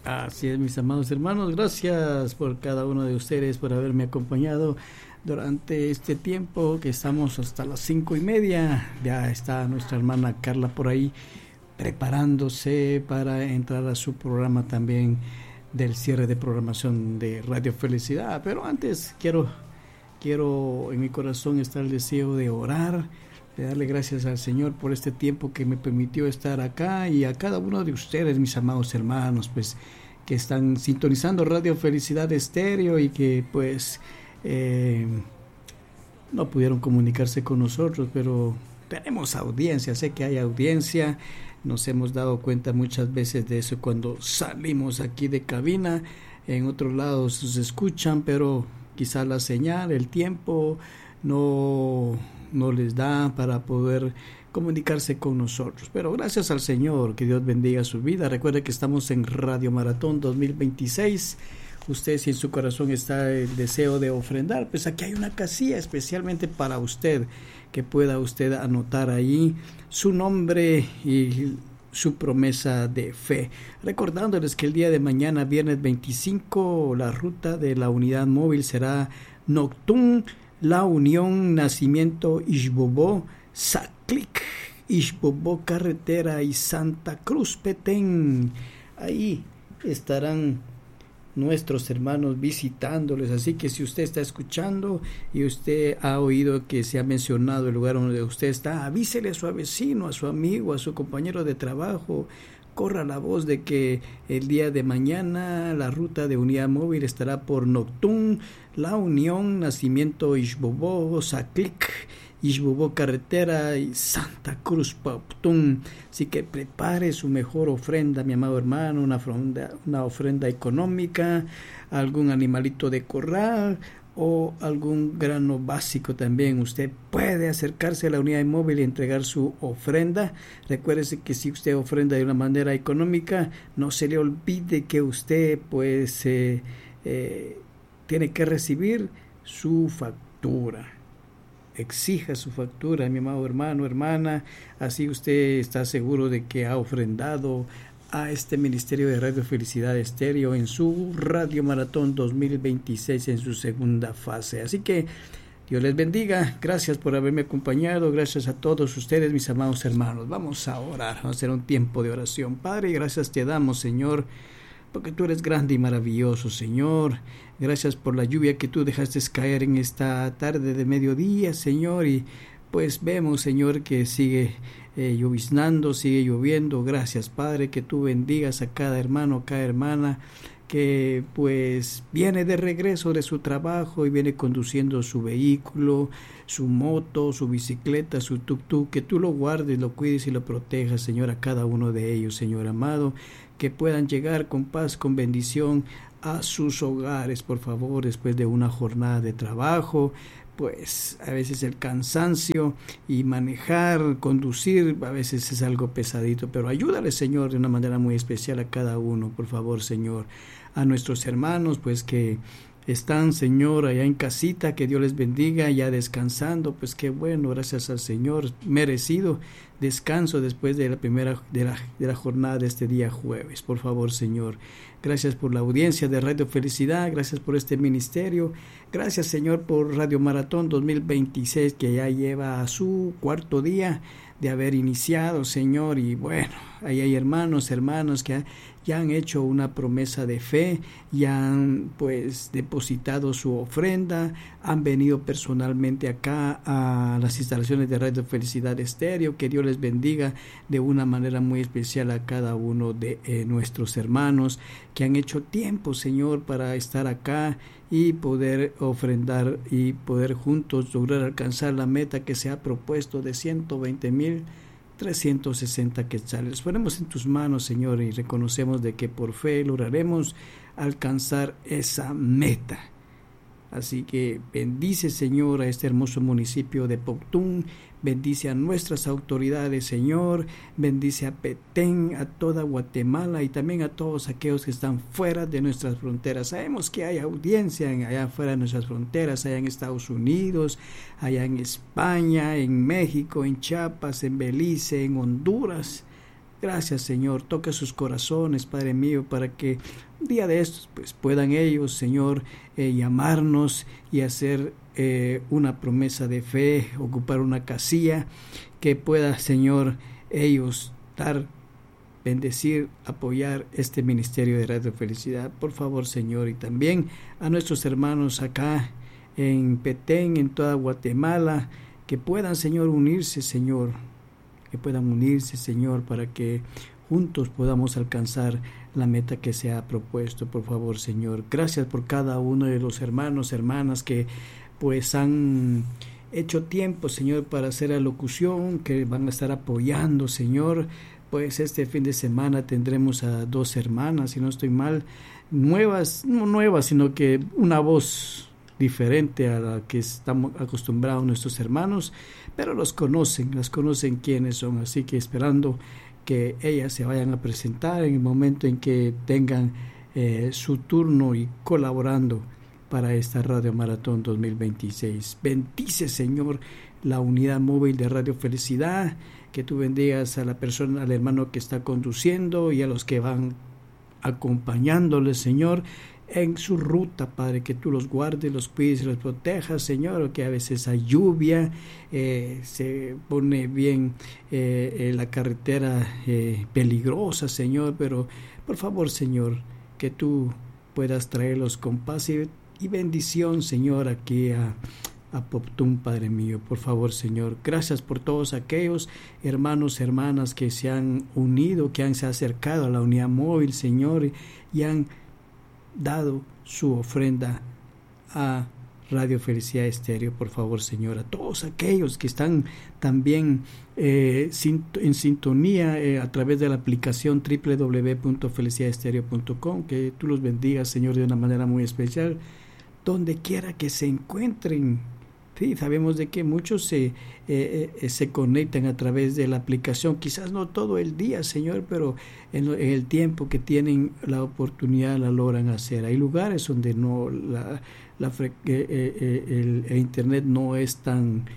Así es, mis amados hermanos, gracias por cada uno de ustedes, por haberme acompañado durante este tiempo que estamos hasta las 5:30. Ya está nuestra hermana Carla por ahí preparándose para entrar a su programa también del cierre de programación de Radio Felicidad. Pero antes quiero en mi corazón está el deseo de orar, de darle gracias al Señor por este tiempo que me permitió estar acá, y a cada uno de ustedes, mis amados hermanos, pues que están sintonizando Radio Felicidad Estéreo y que pues no pudieron comunicarse con nosotros, pero tenemos audiencia, sé que hay audiencia. Nos hemos dado cuenta muchas veces de eso cuando salimos aquí de cabina. En otros lados nos escuchan, pero quizá la señal, el tiempo no les da para poder comunicarse con nosotros. Pero gracias al Señor, que Dios bendiga su vida. Recuerde que estamos en Radio Maratón 2026. Usted, si en su corazón está el deseo de ofrendar, pues aquí hay una casilla especialmente para usted, que pueda usted anotar ahí su nombre y su promesa de fe. Recordándoles que el día de mañana, viernes 25, la ruta de la unidad móvil será Noctún, La Unión, Nacimiento, Ixbobó, Saclic, Ixbobó, Carretera y Santa Cruz, Petén. Ahí estarán nuestros hermanos visitándoles, así que si usted está escuchando y usted ha oído que se ha mencionado el lugar donde usted está, avísele a su vecino, a su amigo, a su compañero de trabajo. Corra la voz de que el día de mañana la ruta de unidad móvil estará por Noctún, La Unión, Nacimiento, Ixbobó, Saclic, Ixbobó, Carretera y Santa Cruz, Pautún. Así que prepare su mejor ofrenda, mi amado hermano, una ofrenda económica, algún animalito de corral o algún grano básico también. Usted puede acercarse a la unidad móvil y entregar su ofrenda. Recuérdese que si usted ofrenda de una manera económica, no se le olvide que usted pues tiene que recibir su factura. Exija su factura, mi amado hermano, hermana, así usted está seguro de que ha ofrendado a este ministerio de Radio Felicidad Estéreo en su Radio Maratón 2026 en su segunda fase. Así que Dios les bendiga, gracias por haberme acompañado, gracias a todos ustedes, mis amados hermanos. Vamos a orar, vamos a hacer un tiempo de oración. Padre, gracias te damos, Señor, porque tú eres grande y maravilloso, Señor. Gracias por la lluvia que tú dejaste caer en esta tarde de mediodía, Señor, y pues vemos, Señor, que sigue lloviznando, sigue lloviendo. Gracias, Padre, que tú bendigas a cada hermano, cada hermana que pues viene de regreso de su trabajo y viene conduciendo su vehículo, su moto, su bicicleta, su tuk-tuk, que tú lo guardes, lo cuides y lo protejas, Señor, a cada uno de ellos, Señor amado, que puedan llegar con paz, con bendición a sus hogares, por favor, después de una jornada de trabajo. Pues a veces el cansancio y manejar, conducir, a veces es algo pesadito, pero ayúdale, Señor, de una manera muy especial a cada uno, por favor, Señor. A nuestros hermanos, pues que están, Señor, allá en casita, que Dios les bendiga, ya descansando, pues qué bueno, gracias al Señor, merecido descanso después de la jornada de este día jueves. Por favor, Señor, gracias por la audiencia de Radio Felicidad, gracias por este ministerio, gracias, Señor, por Radio Maratón 2026, que ya lleva a su cuarto día de haber iniciado, Señor, y bueno, ahí hay hermanos, hermanas que ya han hecho una promesa de fe, ya han pues depositado su ofrenda, han venido personalmente acá a las instalaciones de Radio Felicidad Estéreo. Que Dios les bendiga de una manera muy especial a cada uno de nuestros hermanos que han hecho tiempo, Señor, para estar acá y poder ofrendar y poder juntos lograr alcanzar la meta que se ha propuesto de 120,360 quetzales. Ponemos en tus manos, Señor, y reconocemos de que por fe lograremos alcanzar esa meta. Así que bendice, Señor, a este hermoso municipio de Pautún, bendice a nuestras autoridades, Señor, bendice a Petén, a toda Guatemala y también a todos aquellos que están fuera de nuestras fronteras. Sabemos que hay audiencia allá fuera de nuestras fronteras, allá en Estados Unidos, allá en España, en México, en Chiapas, en Belice, en Honduras. Gracias, Señor. Toca sus corazones, Padre mío, para que un día de estos pues puedan ellos, Señor, llamarnos y hacer una promesa de fe, ocupar una casilla, que pueda, Señor, ellos dar, bendecir, apoyar este ministerio de Radio Felicidad. Por favor, Señor, y también a nuestros hermanos acá en Petén, en toda Guatemala, que puedan, Señor, unirse, Señor, para que juntos podamos alcanzar la meta que se ha propuesto. Por favor, Señor, gracias por cada uno de los hermanos, hermanas que pues han hecho tiempo, Señor, para hacer la locución, que van a estar apoyando, Señor. Pues este fin de semana tendremos a 2 hermanas, si no estoy mal, no nuevas, sino que una voz diferente a la que estamos acostumbrados nuestros hermanos, pero las conocen quiénes son, así que esperando que ellas se vayan a presentar en el momento en que tengan su turno y colaborando para esta Radio Maratón 2026. Bendice, Señor, la unidad móvil de Radio Felicidad, que tú bendigas a la persona, al hermano que está conduciendo y a los que van acompañándole, Señor, en su ruta, Padre, que tú los guardes, los cuides y los protejas, Señor, que a veces hay lluvia, se pone bien la carretera peligrosa, Señor, pero por favor, Señor, que tú puedas traerlos con paz y bendición, Señor, aquí a Poptún, Padre mío. Por favor, Señor, gracias por todos aquellos hermanos, hermanas que se han unido, que se han acercado a la unidad móvil, Señor, y han dado su ofrenda a Radio Felicidad Estéreo. Por favor, Señor, a todos aquellos que están también en sintonía a través de la aplicación www.felicidadestereo.com, que tú los bendigas, Señor, de una manera muy especial, donde quiera que se encuentren. Sí, sabemos de que muchos se conectan a través de la aplicación, quizás no todo el día, Señor, pero en el tiempo que tienen la oportunidad la logran hacer. Hay lugares donde no el internet no es tan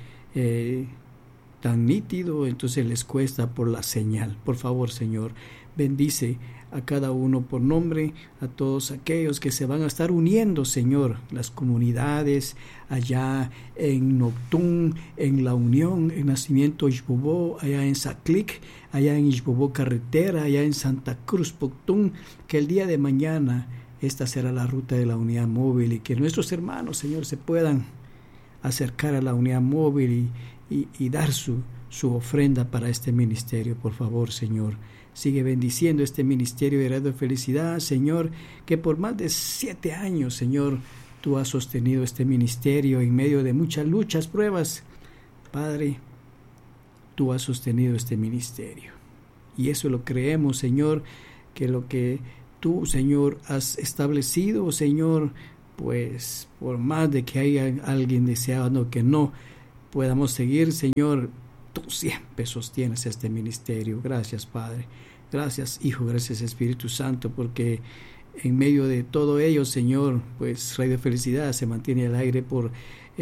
nítido, entonces les cuesta por la señal. Por favor, Señor, bendice a cada uno por nombre, a todos aquellos que se van a estar uniendo, Señor, las comunidades allá en Noctún, en La Unión, en Nacimiento Ixbobó, allá en Saclic, allá en Ixbobó Carretera, allá en Santa Cruz Poctún, que el día de mañana esta será la ruta de la unidad móvil y que nuestros hermanos, Señor, se puedan acercar a la unidad móvil y dar su ofrenda para este ministerio. Por favor, Señor, sigue bendiciendo este ministerio de Radio Felicidad, Señor, que por más de 7 años, Señor, tú has sostenido este ministerio en medio de muchas luchas, pruebas. Padre, tú has sostenido este ministerio. Y eso lo creemos, Señor, que lo que tú, Señor, has establecido, Señor, pues por más de que haya alguien deseando que no podamos seguir, Señor, tú siempre sostienes este ministerio. Gracias, Padre. Gracias, Hijo. Gracias, Espíritu Santo, porque en medio de todo ello, Señor, pues Radio Felicidad se mantiene al aire por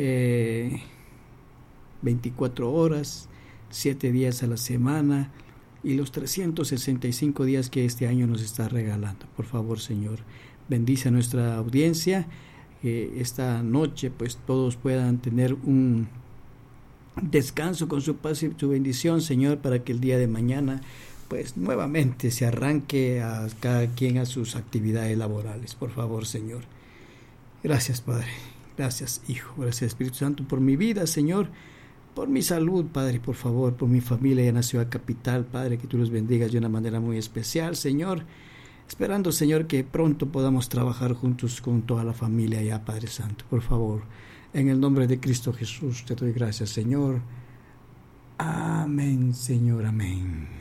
24 horas, 7 días a la semana y los 365 días que este año nos está regalando. Por favor, Señor, bendice a nuestra audiencia, que esta noche pues todos puedan tener un descanso con su paz y su bendición, Señor, para que el día de mañana pues nuevamente se arranque a cada quien a sus actividades laborales. Por favor, Señor. Gracias, Padre. Gracias, Hijo. Gracias, Espíritu Santo, por mi vida, Señor, por mi salud, Padre, por favor, por mi familia y en la ciudad capital, Padre, que tú los bendigas de una manera muy especial, Señor, esperando, Señor, que pronto podamos trabajar juntos con toda la familia ya, Padre Santo. Por favor, en el nombre de Cristo Jesús te doy gracias, Señor. Amén, Señor, amén.